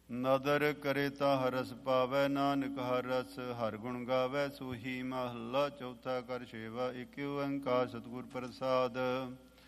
ਨਦਰ ਕਰੇ ਤਾਂ ਹਰਸ ਪਾਵੈ, ਨਾਨਕ ਹਰ ਰਸ ਹਰ ਗੁਣ ਗਾਵੈ। ਸੋਹੀ ਮਹੱਲਾ ਚੌਥਾ। ਕਰ ਸੇਵਾ ਏਕ ਓੰਕਾਰ ਸਤਿਗੁਰ ਪ੍ਰਸਾਦ।